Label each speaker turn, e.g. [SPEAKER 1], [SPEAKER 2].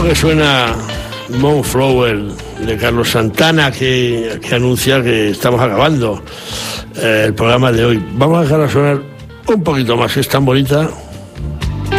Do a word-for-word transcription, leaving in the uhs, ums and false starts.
[SPEAKER 1] bueno que suena Moonflower de Carlos Santana, que, que anuncia que estamos acabando eh, el programa de hoy. Vamos a dejarla sonar un poquito más, es tan bonita.